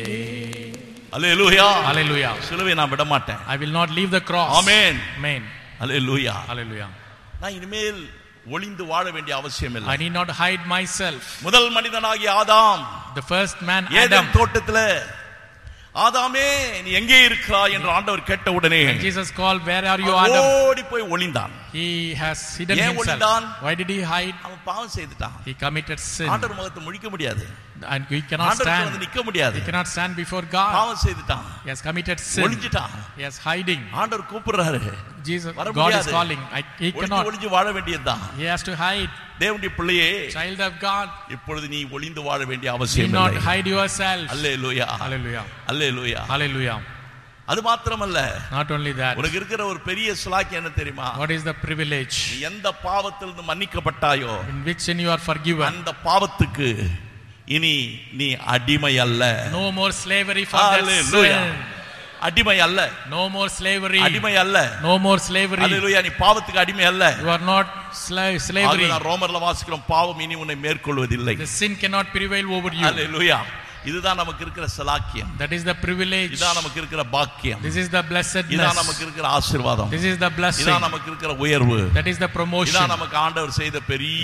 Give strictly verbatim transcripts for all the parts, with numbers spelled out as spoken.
Hallelujah. Hallelujah. சிலுவை நான் விட மாட்டேன். I will not leave the cross. Amen. Amen. Hallelujah. Hallelujah. நான் இனிமேல் ஒளிந்து வாழ வேண்டிய அவசியம் இல்லை. I need not hide myself. முதல் மனிதனாகிய ஆதாம், the first man Adam, Eden தோட்டத்திலே ஆதாமே நீ எங்கே இருக்கிறாய் என்று ஆண்டவர் கேட்ட உடனே and Jesus called, where are you, Adam? ஓடி போய் ஒளிந்தான். He has hidden ஏன் himself. ஒளிந்தான்? Why did he hide? அவன் பாவம் செய்துட்டான். He committed sin. ஆண்டவர் முகத்தை முழிக்க முடியாது. And he cannot ஆண்டவருக்கு வந்து stand. நிக்க முடியாது. He cannot stand before God. பாவம் செய்துட்டான். He has committed sin. ஒளிஞ்சிட்டான். He is hiding. ஆண்டவர் கூப்பிடுறாரு. Jesus, God is calling. I, he cannot. ஒளிஞ்சு வாழ வேண்டியதுதான். He has to hide. தேவனுடைய பிள்ளையே, child of God, இப்பொழுது நீ ஒளிந்து வாழ வேண்டிய அவசியம் இல்லை. இல்லை. Do not hide yourself. Hallelujah. Hallelujah. Hallelujah. Hallelujah. அது மாத்திரமல்ல, not only that, உனக்கு இருக்கிற ஒரு பெரிய ஸ்லாக்கியம் என்ன தெரியுமா? what is the privilege? எந்த பாவத்திலிருந்து மன்னிக்கப்பட்டாயோ, in which sin you are forgiven, அந்த பாவத்துக்கு இனி நீ அடிமை அல்ல. no more slavery for that sin. அடிமை அல்ல. no more slavery. அடிமை அல்ல. no more slavery. அல்லேலூயா. நீ பாவத்துக்கு அடிமை அல்ல. you are not slave slavery. நான் ரோமர்ல வாசிக்கிறோம், பாவம் இனி உன்னை மேற்கொள்வதில்லை. the sin cannot prevail over you. அல்லேலூயா. இதுதான் நமக்கு இருக்கிற சலாக்கியம். that is the privilege. இதுதான் நமக்கு இருக்கிற பாக்கியம். this is the blessedness. இதுதான் நமக்கு இருக்கிற ஆசீர்வாதம். this is the blessing. இதுதான் நமக்கு இருக்கிற உயர்வு. that is the promotion. இதுதான் நமக்கு ஆண்டவர் செய்த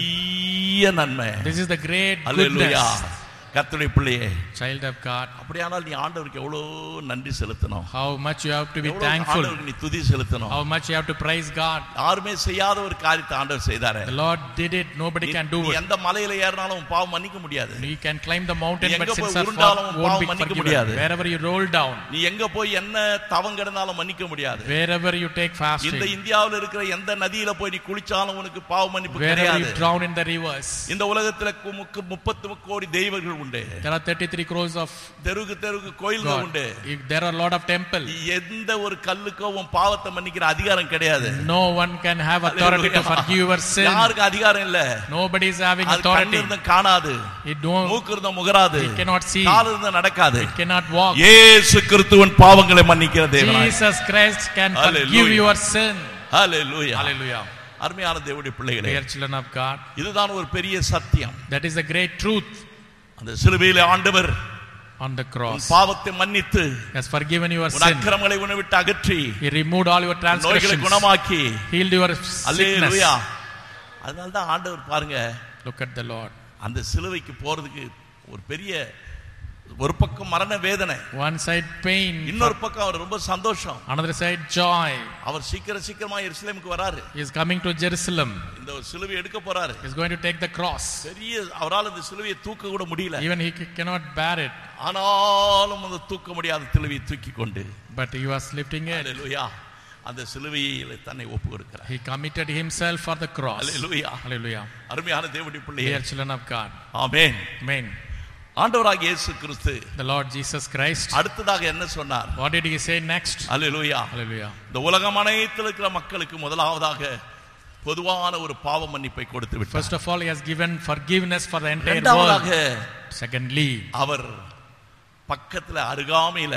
பெரிய நன்மை. this is the great hallelujah. goodness. கர்த்தருடைய பிள்ளையே, child of God, அப்படியானால் நீ ஆண்டவருக்கு எவ்வளவு நன்றி செலுத்தணும். how much you have to be thankful. ஆண்டவருக்கு நீ துதி செலுத்தணும். how much you have to praise God. யாருமே செய்யாத ஒரு காரியத்தை ஆண்டவர் செய்தாரே. the Lord did it, nobody can do it. நீ எந்த மலையில ஏறினாலும் பாவம் மன்னிக்க முடியாது. you can climb the mountain but sins are won't be forgiven. wherever you roll down, நீ எங்க போய் என்ன தவம் கிடந்தாலும் மன்னிக்க முடியாது. wherever you take fasting, இந்த இந்தியாவில் இருக்கிற எந்த நதியில போய் நீ குளிச்சாலும் உனக்கு பாவ மன்னிப்பு கிடையாது. wherever you drown in the rivers, இந்த உலகத்துல முப்பது கோடி தெய்வங்கள் உண்டு. there are thirty-three crores of தெருக்கு தெருக்கு கோயில்கள் உண்டு. there are a lot of temples. எந்த ஒரு கல்லுக்கோ உன் பாவத்தை மன்னிக்கிற அதிகாரம் கிடையாது. no one can have authority to forgive your sin. யாருக்கு அதிகாரம் இல்ல. nobody is having authority. கண்ணு காணாது, மூக்கு இருந்த முகராது, it cannot see, கால் இருந்த நடக்காது, it cannot walk. இயேசு கிறிஸ்துவின் பாவங்களை மன்னிக்கிற தேவனாய் Jesus Christ can forgive your sin. hallelujah. hallelujah. அருமையான தேவனுடைய பிள்ளைகளே, dear children of God, இதுதான் ஒரு பெரிய சத்தியம். that is a great truth. அந்த சிலுவையிலே ஆண்டவர் on the cross பாவத்தை மன்னித்து has forgiven your sin. அக்கிரமங்களை உன்னை விட்டு அகற்றி, he removed all your transgressions, நோய்களை குணமாக்கி, healed your sickness. அதனால தான் ஆண்டவர் பாருங்க, look at the Lord, அந்த சிலுவைக்கு போறதுக்கு ஒரு பெரிய ஒரு பக்கம் மரண வேதனை, one side pain, இன்னொரு பக்கம் அவர் ரொம்ப சந்தோஷம், another side joy. அவர் சீக்கிரம் சீக்கிரமா எருசலேமுக்கு வராரு. he is coming to Jerusalem. இந்த சிலுவை எடுக்க போறாரு. he is going to take the cross. பெரிய அவரால் இந்த சிலுவையை தூக்க கூட முடியல. even he cannot bear it. ஆனாலும் அந்த தூக்க முடியாத சிலுவையை தூக்கி கொண்டு, but he was lifting it. ஹalleluya, அந்த சிலுவையில் தன்னை ஒப்பு கொடுக்கிறார். he committed himself for the cross. Hallelujah. hallelujah. அருமையான தேவனுடைய பிள்ளையே, dear children of God, amen. amen. ஆண்டவராகிய இயேசு கிறிஸ்து, the Lord Jesus Christ, அடுத்ததாக என்ன சொன்னார்? what did he say next? Hallelujah. hallelujah. இந்த உலகம் அனைத்தில் இருக்கிற மக்களுக்கு முதலாவதாக பொதுவான ஒரு பாவ மன்னிப்பை கொடுத்து விட்டார். first of all, he has given forgiveness for the entire இரண்டாவதாக, world. secondly, அவர் பக்கத்துல அருகாமையில,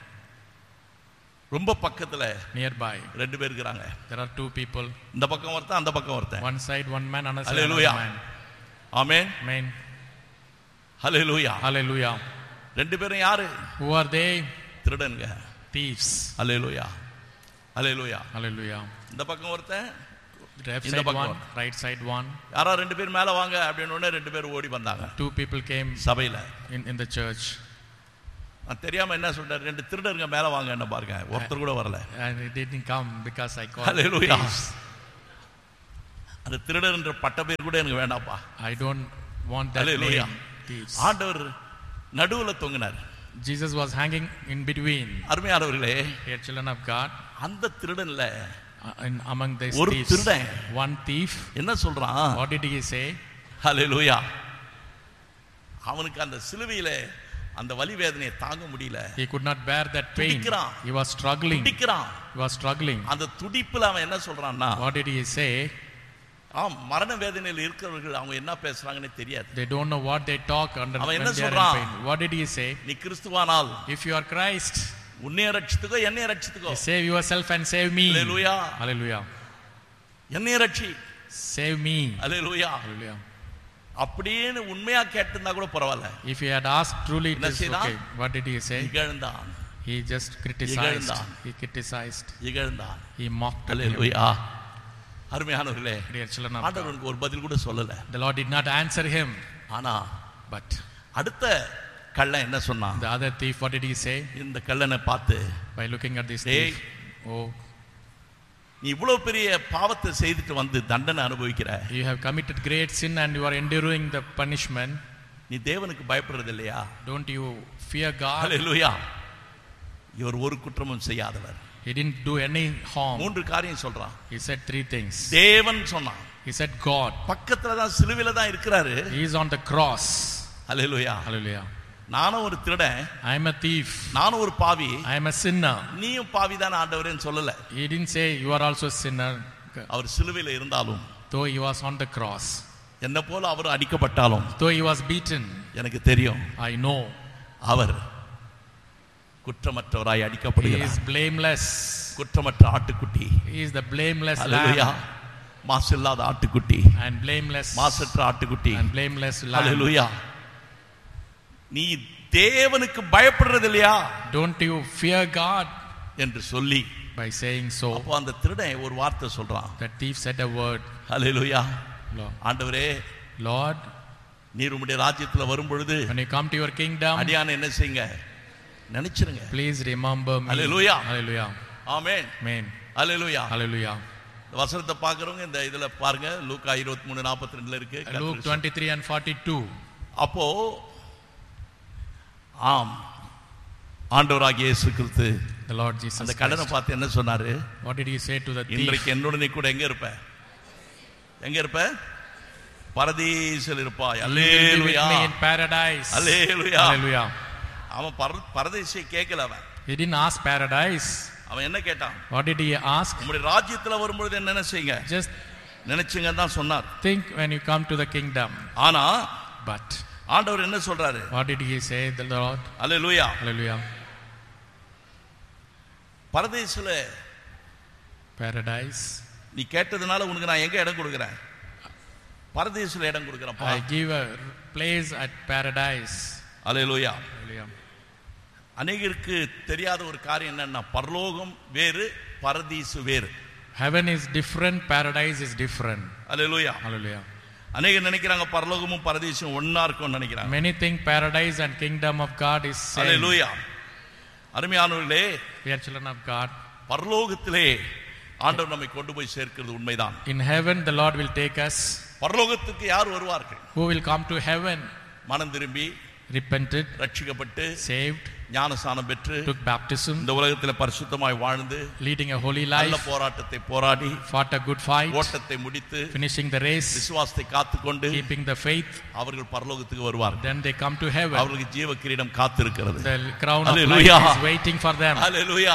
ரொம்ப பக்கத்துல, nearby, ரெண்டு பேர் இருக்காங்க. there are two people, இந்த பக்கம் ஒருத்தன், அந்த பக்கம் ஒருத்தன். one side one man, another side Hallelujah. another man. ஆமென். amen. ஹalleluya. hallelujah. ரெண்டு பேரும் யாரு? who are they? திருடன்க, thieves. Hallelujah. Hallelujah. hallelujah. இந்த பக்கம் ஒருத்தன், left இந்த side பக்கம் one, right side one. யாரோ ரெண்டு பேர் மேல வாங்க அப்படின உடனே ரெண்டு பேர் ஓடி வந்தாங்க. two people came சபையில, in in the church. நான் தெரியாம என்ன சொல்றாரு, ரெண்டு திருடருங்க மேல வாங்க என்ன பாருங்க, ஒருத்தர் கூட வரல. and it didn't come because I called Hallelujah. thieves. அந்த திருடர் என்ற பட்ட பேர் கூட எனக்கு வேண்டாம்ப்பா. I don't want that Hallelujah. name, thieves. ஆண்டவர் நடுவுல தொங்கினார். Jesus was hanging in between. அருமையானவர்களே, dear children of God, அந்த திருடன்ல in among these ஒரு thieves, திருடன் one thief, என்ன சொல்றான்? what did he say? ஹalleluya. அவனுக்கு அந்த சிலுவையில அந்த வலி வேதனையை தாங்க முடியல. he could not bear that pain. he was struggling. துடிக்கிறான். he was struggling. அந்த துடிப்புல அவன் என்ன சொல்றான்னா, what did he say? ஆம், மரண வேதனையில் இருக்கிறவர்கள் அவங்க என்ன பேசுறாங்கன்னு தெரியாது. they don't know what they talk under அவன் என்ன when they are in சொல்றான்? pain. what did he say? நீ கிறிஸ்துவானால், if you are Christ, உன்னை ரட்சித்துக்கோ என்னை ரட்சித்துக்கோ. save yourself and save me. Hallelujah. hallelujah. என்னை ரட்சி, save me. ஹalleluya. hallelujah. அப்படின்னு உண்மையா கேட்டிருந்தா கூட பரவாயில்ல. If he had asked truly, it is okay. What did he say? இகழ்ந்தான். He just criticized. He criticized. இகழ்ந்தான். He mocked him. அல்லேலூயா. அருமையானவர்களே, Dear children of ஆண்டவர் God, ஒரு பதில் கூட சொல்லல. the Lord did not answer him. ஆனா But அடுத்த கள்ளன் என்ன சொன்னான்? the other thief, what did he say? இந்த கள்ளனை பார்த்து, By looking at this டேய், thief, oh, நீ இவ்வளவு பெரிய பாவத்தை செய்துட்டு வந்து தண்டனை அனுபவிக்கிற, you have committed great sin and you are enduring the punishment. நீ தேவனுக்கு பயப்படுறது இல்லையா? Don't you fear God? அல்லேலூயா. இவர் ஒரு குற்றமும் செய்யாதவர். He didn't do any harm. மூன்று காரியம் சொல்றான். He said three things. தேவன் சொன்னான். He said God. பக்கத்துல தான் சிலுவையில தான் இருக்கிறாரு. He is on the cross. Hallelujah. Hallelujah. நானும் ஒரு திருடன், I am a thief. நானும் ஒரு பாவி, I am a sinner. நீயும் பாவிதான் ஆண்டவரேன்னு சொல்லல. He didn't say you are also a sinner. அவர் சிலுவையில இருந்தாலும், Though he was on the cross, என்ன போல அவர் அடிக்கப்பட்டாலும், though he was beaten, எனக்கு தெரியும் I know our குற்றமற்றவராய் he அடிக்கப்படுகிறார். is blameless. குற்றமற்ற ஆட்டுக்குட்டி. He is the blameless hallelujah. lamb மாசில்லாத ஆட்டுக்குட்டி, and blameless மாசற்ற ஆட்டுக்குட்டி. and blameless lamb. அல்லேலூயா. நீ தேவனுக்கு பயப்படுறது இல்லையா Don't you fear God? என்று சொல்லி, By saying so, அப்போ அந்த திருடன் ஒரு வார்த்தை சொல்றான். the thief said a word. Hallelujah. Lord, ஆண்டவரே, Lord, நீர் உம்முடைய ராஜ்யத்துல வரும் பொழுது when you come to your kingdom, அடியானை என்ன செய்யுங்க, நினைச்சிருங்க. please remember me. Hallelujah. Hallelujah. Amen. Amen. Hallelujah. Hallelujah. வசனத்தை பார்க்கறவங்க இந்த இதுல பாருங்க, லூக்கா இருபத்தி மூன்று நாற்பத்தி ரெண்டுல இருக்கு. Luke twenty-three and forty-two. அப்போ ஆம், ஆண்டவராகிய இயேசு கிறிஸ்து The Lord Jesus அந்த Christ. கடனை பார்த்து என்ன சொன்னாரு? What did he say to the thief? இன்றைக்கு என்னோட நீ கூட எங்க இருப்ப? எங்க இருப்ப? பரதீசில் இருப்பாய். You will be with hallelujah. me in paradise. Hallelujah. Hallelujah. அவன் பர- பரதேசியை கேட்கல. அவன் He didn't ask paradise. அவன் என்ன கேட்டான்? What did he ask? உங்களுடைய ராஜ்யத்துல வரும்பொழுது என்ன நினைச்சீங்க? Just நினைச்சுங்க தான் சொன்னார். think when you come to the kingdom. ஆனா But ஆண்டவர் என்ன சொல்றாரு? what did he say, the Lord? Hallelujah. Hallelujah. பரதேசில Paradise. நீ கேட்டதுனால உனக்கு நான் எங்க இடம் கொடுக்கிறேன்? பரதேசில இடம் கொடுக்கிறேன்ப்பா. I give a place at paradise. Hallelujah. Hallelujah. அநேகருக்கு தெரியாத ஒரு காரியம் என்னன்னா, பரலோகம் வேறு, பரதீசு வேறு. Heaven is different, paradise is different. Hallelujah. Hallelujah. அநேகர் நினைக்கிறாங்க பரலோகமும் பரதீசும் ஒண்ணா இருக்கும்னு நினைக்கிறாங்க. Many think paradise and kingdom of God is same. அல்லேலூயா. அருமையானவர்களே, We are children of God. பரலோகத்திலே ஆண்டவர் நம்மை கொண்டு போய் சேர்க்கிறது உண்மைதான். In heaven the Lord will take us. பரலோகத்துக்கு யார் வருவார்கள்? Who will come to heaven? மனம் திரும்பி Repented, ரட்சிக்கப்பட்டு saved, ஞானஸ்நானம் பெற்று took baptism, இந்த உலகத்தில் பரிசுத்தமாய் வாழ்ந்து leading a holy நல்ல life, போராட்டத்தை போராடி fought a good fight, ஓட்டத்தை முடித்து finishing the race, விசுவாசத்தை காத்துக்கொண்டு keeping the faith. அவர்கள் பரலோகத்துக்கு வருவார்கள். Then they come to heaven. அவர்களுக்கு ஜீவ கிரீடம் காத்திருக்கிறது. The crown of Hallelujah. life is waiting for them. அல்லேலூயா.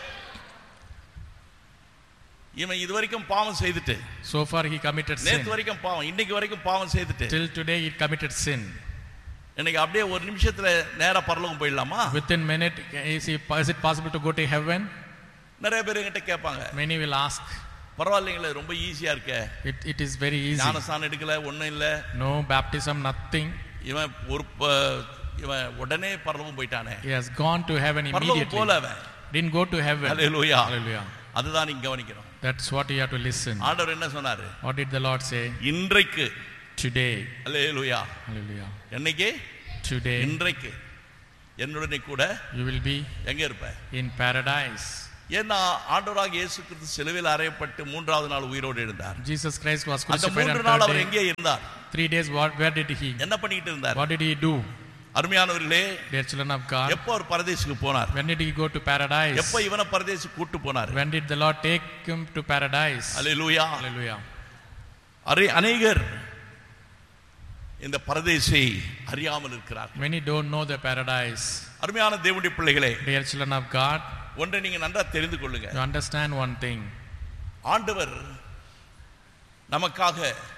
இவன் இதுவரைக்கும் பாவம் செய்துட்டு, So far he committed sin. நேத்து வரைக்கும் பாவம், இன்னைக்கு வரைக்கும் பாவம் செய்துட்டு, Till today he committed sin. இன்னைக்கு அப்படியே ஒரு நிமிஷத்துல நேரா பரலோகம் போயிடலாமா? Within minute, is, he, is it possible to go to heaven? நிறைய பேர் என்கிட்ட கேட்பாங்க, Many will ask. பரவாயில்லைங்களே ரொம்ப ஈஸியா இருக்க, It, it is very easy. ஞானஸ்நானம் எடுக்கல, ஒண்ணும் இல்ல, No baptism, nothing. இவன் ஒரு ப- இவன் உடனே பரலோகம் போயிட்டானே. He has gone to heaven பரலோகம் immediately. போல அவன். Didn't go to heaven. Hallelujah. Hallelujah. அதுதான் நீங்க கவனிக்கணும். That's what you have to listen. ஆண்டவர் என்ன சொன்னாரு? What did the Lord say? இன்றைக்கு. Today. அல்லேலூயா. Hallelujah. என்னைக்கு? Today இன்றைக்கு என்னுடனே கூட you will be எங்க இருப்ப? in paradise. ஏன்னா ஆண்டவராகிய இயேசு கிறிஸ்து சிலுவையில் அறையப்பட்டு மூன்றாவது நாள் உயிரோடு எழுந்தார். Jesus Christ was அந்த crucified on மூன்று நாள் third அவர் day. எங்கே இருந்தார்? Three days, what, where did he? என்ன பண்ணிட்டு இருந்தார்? What did he do? அருமையானவர்களே, Dear children of God, எப்போ அவர் பரதேசுக்கு போனார்? when did he go to paradise? எப்போ இவனை பரதேசுக்கு கூட்டு போனார்? When did the Lord take him to paradise? Hallelujah. Hallelujah. Array அநேகர் இந்த பரதேசை அறியாமல் இருக்கிறார். Many don't know the paradise. அருமையான தேவனுடைய பிள்ளைகளே, Dear children of God, ஒன்றை நீங்க நன்றா தெரிந்து கொள்ளுங்க. you understand one thing. ஆண்டவர் நமக்காக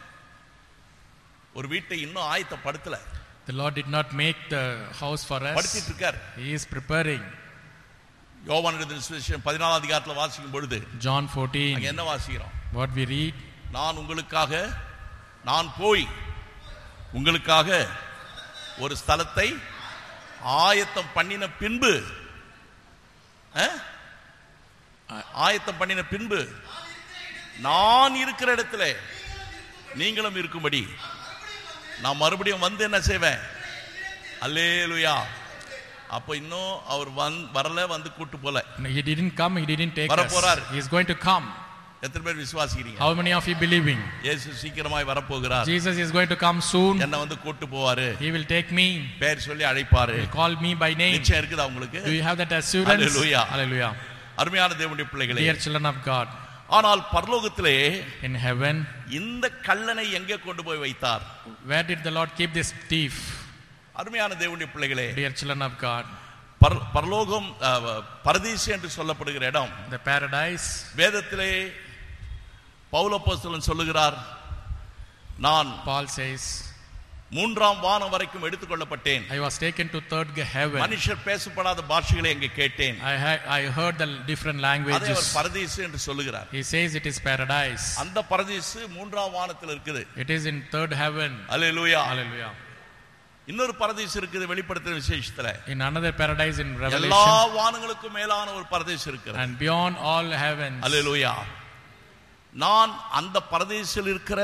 ஒரு வீட்டை இன்னும் ஆயத்தப்படுத்தல. The Lord did not make the house for us. படுத்திட்டு இருக்கார். He is preparing. யோவான் எழுதின சுவிசேஷம் பதினாலாம் அதிகாரத்துல வாசிக்கும் பொழுது John fourteen. அங்க என்ன வாசிக்கிறோம்? What we read? நான் உங்களுக்காக நான் போய் உங்களுக்காக ஒரு ஸ்தலத்தை ஆயத்தம் பண்ணின பின்பு ஆயத்தம் பண்ணின பின்பு நான் இருக்கிற இடத்துல நீங்களும் இருக்கும்படி நான் மறுபடியும் வந்து என்ன செய்வேன். அல்லேலூயா. அப்ப இன்னும் அவர் வரல, வந்து கூட்டு போல. He didn't come, he didn't take வர us. போறார். He is going to come. எத்தனை பேர் விசுவாசிக்கிறீங்க? How many of you believing? இயேசு சீக்கிரமாய் வர போகிறார். Jesus is going to come soon. என்ன வந்து கூட்டு போவாரு. He will take me. பேர் சொல்லி அழைப்பாரு. He will call me by name. நிச்சயம் இருக்குதா உங்களுக்கு? Do you have that assurance? Hallelujah. Hallelujah. அருமையான தேவனுடைய பிள்ளைகளே, Dear children of God, ஆனால் பரலோகத்திலே in heaven, இந்த கள்ளனை எங்கே கொண்டு போய் வைத்தார்? where did the Lord keep this thief? அருமையான தேவனுடைய பிள்ளைகளே, Dear children of God, பரலோகம் பரதீசு என்று சொல்லப்படுகிற இடம், the paradise, வேதத்திலே பவுல் அப்போஸ்தலன் சொல்லுகிறார், நான் Paul says, மூன்றாம் வானம் வரைக்கும் எடுத்துக்கொள்ளப்பட்டேன். I was taken to third heaven. மனுஷர் பேசப்படாத பாஷைகளை அங்கே கேட்டேன். I had, I heard the different languages. அதை அவர் பரதீசு என்று சொல்லுகிறார். He says it is paradise. அந்த பரதீசு மூன்றாம் வானத்தில் இருக்குது. It is in third heaven. Hallelujah. Hallelujah. இன்னொரு பரதீசு இருக்குது வெளிப்படுத்தின விசேஷத்துல. In another paradise in Revelation. எல்லா வானங்களுக்கும் மேலான ஒரு பரதீசு இருக்கிறது. And beyond all heavens. அல்லேலூயா. நான் அந்த பரதீசில் இருக்கிற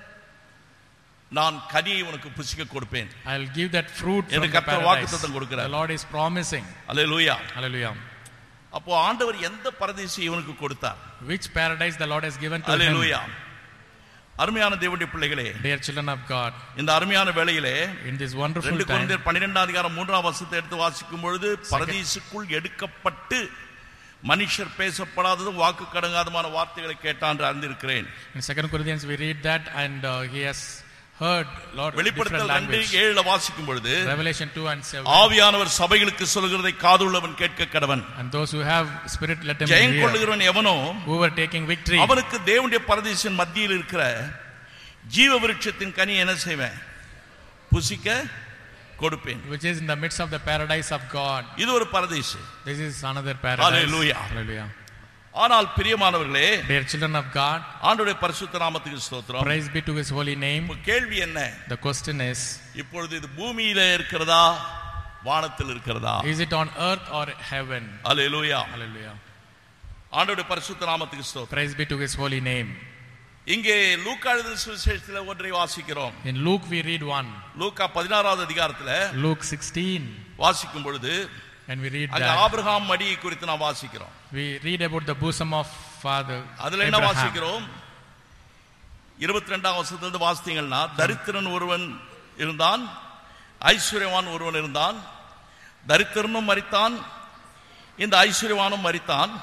நான் கனியை உனக்கு புசிக்க கொடுப்பேன். I will give that fruit from the கர்த்தர் வாக்குத்தத்தம் paradise. கொடுக்கிறார். The Lord is promising. Hallelujah. Hallelujah. அப்போ ஆண்டவர் எந்த பரதீசை இவனுக்கு கொடுத்தார்? Which paradise the Lord has given to him? அல்லேலூயா. அருமையான தேவனுடைய பிள்ளைகளே, Dear children of God, இந்த அருமையான வேளையிலே in this wonderful ரெண்டு time, கொரிந்தியர் பன்னிரண்டாம் அதிகாரம் மூன்றாம் வசனத்தை எடுத்து வாசிக்கும் பொழுது பரதீசுக்குள் எடுக்கப்பட்டு மனுஷர் பேசப்படாதது வாக்கு கடங்காதமான வார்த்தைகளை கேட்டான் என்று அறிந்திருக்கிறேன். in Second Corinthians we read that, and uh, he has heard Lord வெளிப்படுத்தல் different ரெண்டு language. ஏழுல வாசிக்கும் பொழுது Revelation two and seven, ஆவியானவர் சபைகளுக்கு சொல்கிறதை காதுள்ளவன் கேட்க கடவன். and those who have spirit let them Jayam hear. கொள்ளுகிறவன் எவனோ Who were taking victory, அவனுக்கு தேவனுடைய பரதீசின் மத்தியில் இருக்கிற ஜீவ விருட்சத்தின் கனி என்ன செய்வேன்? புசிக்க கொடுப்பேன். which is in the midst of the paradise of God. இது ஒரு பரதீசு. This is another paradise. Hallelujah. Hallelujah. ஆனால் பிரியமானவர்களே, Dear children of God, ஆண்டவருடைய பரிசுத்த நாமத்துக்கு ஸ்தோத்திரம். praise be to his holy name. கேள்வி என்ன? The question is, இப்பொழுது இது பூமியில இருக்கிறதா வானத்தில் இருக்கிறதா? is it on earth or heaven? Hallelujah. Hallelujah. ஆண்டவருடைய பரிசுத்த நாமத்துக்கு ஸ்தோத்திரம். Praise be to his holy name. இங்கே லூக்கா எழுதின சுவிசேஷத்தில் ஒன்றை வாசிக்கிறோம். In Luke we read one. லூக்கா பதினாறாவது அதிகாரத்துல Luke sixteen, வாசிக்கும் பொழுது and we read அங்க that ஆபிரகாம் மடியை குறித்து நாம் வாசிக்கிறோம். we read about the bosom of father அதுல என்ன Abraham. வாசிக்கிறோம்? இருபத்தி ரெண்டாம் வசனத்திலிருந்து வாசித்தீங்கன்னா, தரித்திரன் ஒருவன் இருந்தான், ஐஸ்வர்யவான் ஒருவன் இருந்தான். தரித்திரனும் மரித்தான், இந்த ஐஸ்வர்யவானும் மரித்தான்.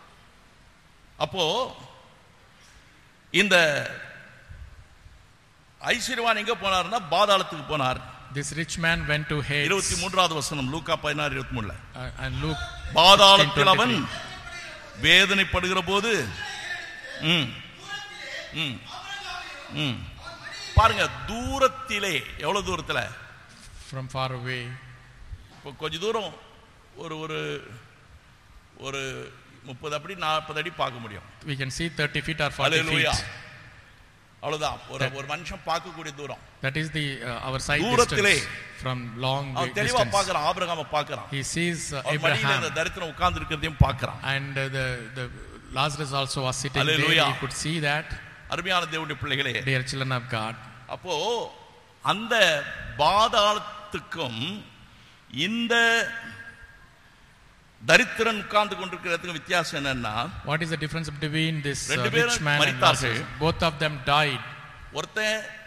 அப்போ இந்த ஐஸ்வர்யவான் எங்க போனார்னா பாதாளத்துக்கு போனார். This rich man went to Hades. இருபத்தி மூன்றாவது வசனம் லூக்கா பதினாறு இருபத்தி மூணுல. Uh, and Luke பாதாளத்தில் அவன் வேதனைப்படுகிற போது ம் ம் ம் பாருங்க, தூரத்திலே, எவ்வளவு தூரத்துல? from far away. இப்போ கொஞ்ச தூரம் ஒரு ஒரு ஒரு முப்பது அடி நாற்பது அடி பார்க்க முடியும். We can see thirty feet or forty Hallelujah. feet. அவ்வளவுதான் ஒரு ஒரு மனுஷன் பார்க்கக்கூடிய தூரம். That is the uh, our sight தூரத்திலே distance from long அவன் தெளிவா distance. பார்க்கறான், ஆபிரகாமை பார்க்கறான். He sees uh, அவன் மடியில Abraham, இந்த தரித்திரன் உட்கார்ந்து இருக்கிறதையும் பார்க்கறான். and uh, the the Lazarus also was sitting Hallelujah. there. He could see that. அருமையான தேவனுடைய பிள்ளைகளே, Dear children of God, அப்போ அந்த பாதாளத்துக்கும் இந்த தரித்திரன் உட்கார்ந்து கொண்டிருக்கிறதுக்கு வித்தியாசம் என்னன்னா, what is the difference between this uh, ரெண்டு பேரும் rich man and மரித்தார்கள். Lazarus? Both of them died. ஒருத்தன்